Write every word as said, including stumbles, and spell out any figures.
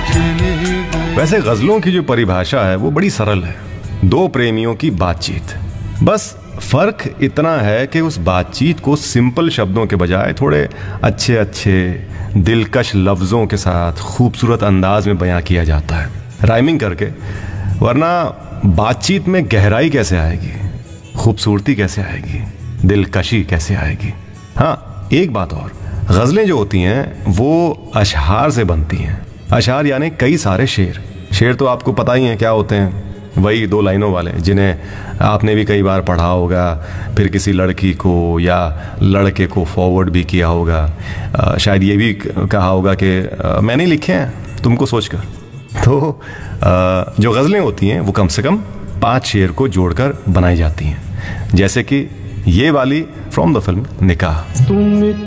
वैसे गजलों की जो परिभाषा है वो बड़ी सरल है, दो प्रेमियों की बातचीत। बस फर्क इतना है कि उस बातचीत को सिंपल शब्दों के बजाय थोड़े अच्छे अच्छे दिलकश लफ्ज़ों के साथ खूबसूरत अंदाज में बयां किया जाता है, राइमिंग करके। वरना बातचीत में गहराई कैसे आएगी, खूबसूरती कैसे आएगी, दिलकशी कैसे आएगी। हाँ, एक बात और, गज़लें जो होती हैं वो अशहार से बनती हैं। अशहार यानी कई सारे शेर। शेर तो आपको पता ही है क्या होते हैं, वही दो लाइनों वाले जिन्हें आपने भी कई बार पढ़ा होगा, फिर किसी लड़की को या लड़के को फॉरवर्ड भी किया होगा। आ, शायद ये भी कहा होगा कि आ, मैंने लिखे हैं तुमको सोचकर। तो आ, जो गज़लें होती हैं वो कम से कम पांच शेर को जोड़कर बनाई जाती हैं, जैसे कि ये वाली फ्रॉम द फिल्म निकाह।